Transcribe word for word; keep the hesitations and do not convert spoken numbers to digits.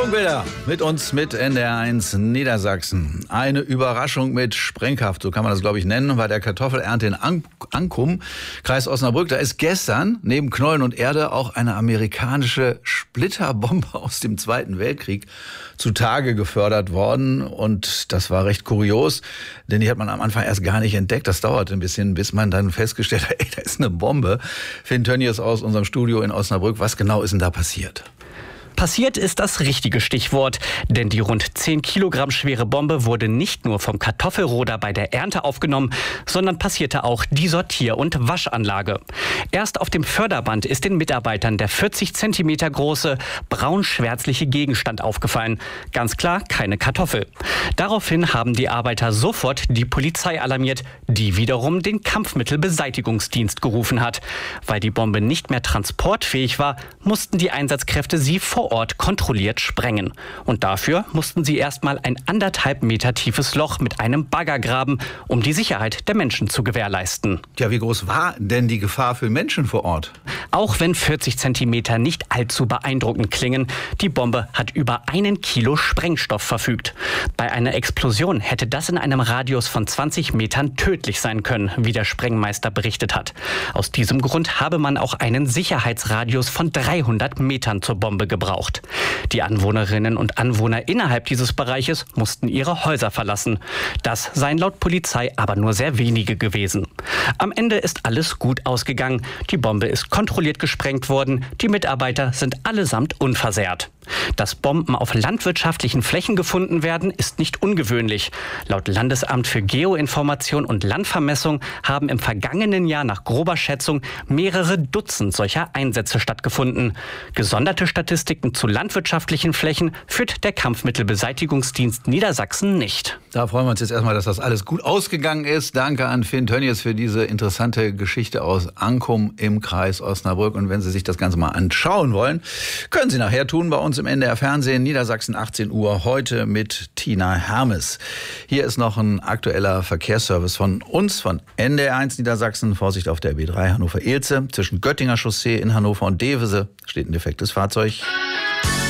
Funkbilder mit uns mit N D R eins Niedersachsen. Eine Überraschung mit Sprengkraft, so kann man das glaube ich nennen, bei der Kartoffelernte in An- Ankum, Kreis Osnabrück. Da ist gestern neben Knollen und Erde auch eine amerikanische Splitterbombe aus dem Zweiten Weltkrieg zutage gefördert worden. Und das war recht kurios, denn die hat man am Anfang erst gar nicht entdeckt. Das dauerte ein bisschen, bis man dann festgestellt hat, ey, da ist eine Bombe. Finn Tönnies aus unserem Studio in Osnabrück. Was genau ist denn da passiert? Passiert ist das richtige Stichwort, denn die rund zehn Kilogramm schwere Bombe wurde nicht nur vom Kartoffelroder bei der Ernte aufgenommen, sondern passierte auch die Sortier- und Waschanlage. Erst auf dem Förderband ist den Mitarbeitern der vierzig Zentimeter große, braun-schwärzliche Gegenstand aufgefallen. Ganz klar, keine Kartoffel. Daraufhin haben die Arbeiter sofort die Polizei alarmiert, die wiederum den Kampfmittelbeseitigungsdienst gerufen hat. Weil die Bombe nicht mehr transportfähig war, mussten die Einsatzkräfte sie vor Ort kontrolliert sprengen. Und dafür mussten sie erstmal ein anderthalb Meter tiefes Loch mit einem Bagger graben, um die Sicherheit der Menschen zu gewährleisten. Ja, wie groß war denn die Gefahr für Menschen vor Ort? Auch wenn vierzig Zentimeter nicht allzu beeindruckend klingen, die Bombe hat über einen Kilo Sprengstoff verfügt. Bei einer Explosion hätte das in einem Radius von zwanzig Metern tödlich sein können, wie der Sprengmeister berichtet hat. Aus diesem Grund habe man auch einen Sicherheitsradius von dreihundert Metern zur Bombe gebraucht. Die Anwohnerinnen und Anwohner innerhalb dieses Bereiches mussten ihre Häuser verlassen. Das seien laut Polizei aber nur sehr wenige gewesen. Am Ende ist alles gut ausgegangen. Die Bombe ist kontrolliert gesprengt worden. Die Mitarbeiter sind allesamt unversehrt. Dass Bomben auf landwirtschaftlichen Flächen gefunden werden, ist nicht ungewöhnlich. Laut Landesamt für Geoinformation und Landvermessung haben im vergangenen Jahr nach grober Schätzung mehrere Dutzend solcher Einsätze stattgefunden. Gesonderte Statistiken zu landwirtschaftlichen Flächen führt der Kampfmittelbeseitigungsdienst Niedersachsen nicht. Da freuen wir uns jetzt erstmal, dass das alles gut ausgegangen ist. Danke an Finn Tönnies für diese interessante Geschichte aus Ankum im Kreis Osnabrück. Und wenn Sie sich das Ganze mal anschauen wollen, können Sie nachher tun bei uns im N D R Fernsehen, Niedersachsen achtzehn Uhr, heute mit Tina Hermes. Hier ist noch ein aktueller Verkehrsservice von uns, von N D R eins Niedersachsen. Vorsicht auf der B drei Hannover-Elze. Zwischen Göttinger Chaussee in Hannover und Devese steht ein defektes Fahrzeug.